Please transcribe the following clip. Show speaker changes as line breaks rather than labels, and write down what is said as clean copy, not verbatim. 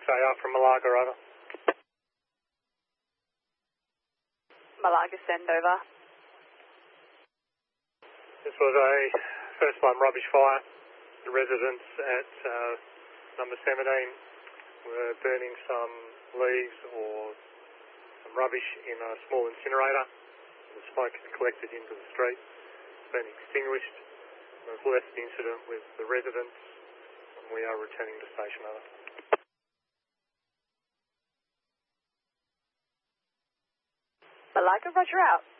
AR from Malaga, over.
Malaga, send over.
This was a first line rubbish fire. The residents at number 17 were burning some leaves or some rubbish in a small incinerator. The smoke has collected into the street. It's been extinguished. We've left the incident with the residents and we are returning to station, over.
Malaga, roger out.